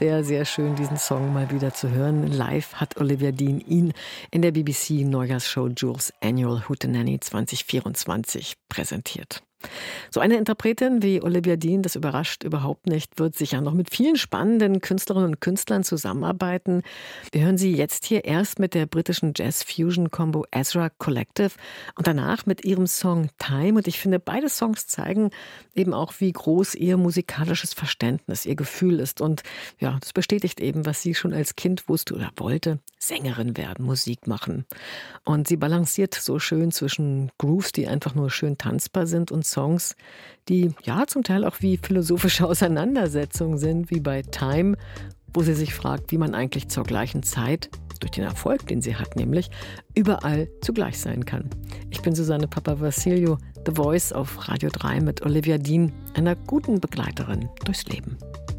sehr, sehr schön, diesen Song mal wieder zu hören. Live hat Olivia Dean ihn in der BBC-Neujahrsshow Jules Annual Hootenanny 2024 präsentiert. So eine Interpretin wie Olivia Dean, das überrascht überhaupt nicht, wird sicher noch mit vielen spannenden Künstlerinnen und Künstlern zusammenarbeiten. Wir hören sie jetzt hier erst mit der britischen Jazz-Fusion-Combo Ezra Collective und danach mit ihrem Song Time. Und ich finde, beide Songs zeigen eben auch, wie groß ihr musikalisches Verständnis, ihr Gefühl ist. Und ja, das bestätigt eben, was sie schon als Kind wusste oder wollte: Sängerin werden, Musik machen. Und sie balanciert so schön zwischen Grooves, die einfach nur schön tanzbar sind, und Songs, die ja zum Teil auch wie philosophische Auseinandersetzungen sind, wie bei Time, wo sie sich fragt, wie man eigentlich zur gleichen Zeit, durch den Erfolg, den sie hat, nämlich überall zugleich sein kann. Ich bin Susanne Papavassiliou, The Voice auf Radio 3 mit Olivia Dean, einer guten Begleiterin durchs Leben.